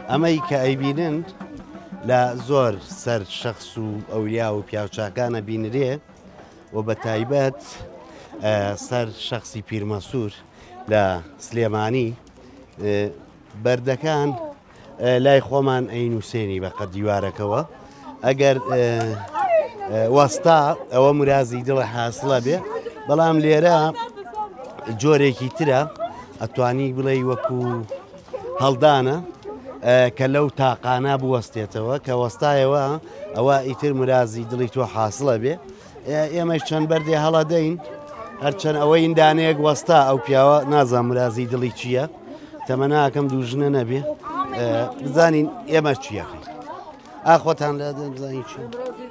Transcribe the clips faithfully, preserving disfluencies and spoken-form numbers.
ئەمەی کە ئەیبینن لە زۆر سەر شەخص و ئەولیا و پیاوچاکانە بینرێ و بە تایبەت سەر شەخصی پیرمەسوور لە سلێمانی بەردەکان لای خۆمان ئەینووسێنی بە قەت دیوارەکەەوە ئەگەر وەستا ئەوە مرازی دڵە حاصلە بێ بەڵام لێرە جۆرێکی ترە ئەتوانی بڵێ وەکو هەڵدانە کە لەو تاقانە بوەستێتەوە کە وەستایەوە ئەوە ئیتر مرازی دڵی تۆ حاصلە بێ ئێمەش چەند بەردێ هەڵەدەین هەرچەند ئەوەی ئیندانەیەک وەستا ئەو پیاوە نازان مرازی دڵی چییە تەمەناکەم دووژنە نەبێ بزانین ئێمە چیەکەین ئاخۆتان لە بزانین چی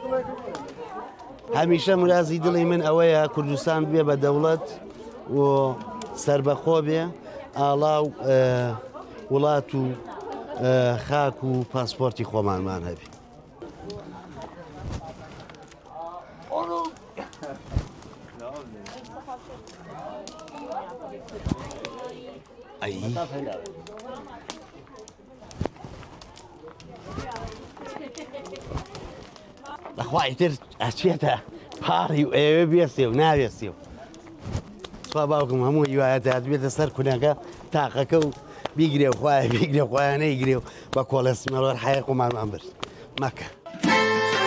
هەمیشە مرازی دڵی من ئەوەیە کوردستان بێ بە دەوڵەت و سربەخۆ بێ ئاڵاو وڵات و خاک و پاسپۆرتی خۆمانمان هەبێ بەخوای تر ئەچێتە پاڕی و ئێوە بێستێ و ناوێستی و سوا باوکم هەموو هیوایەتە بێتە سەر کونەکە تاقەکە و بیگرێ و خوایە بیگرێ خوایە نەیگرێ و بە کۆڵەسمەڵەر حەیە خۆمانمان برد مەکە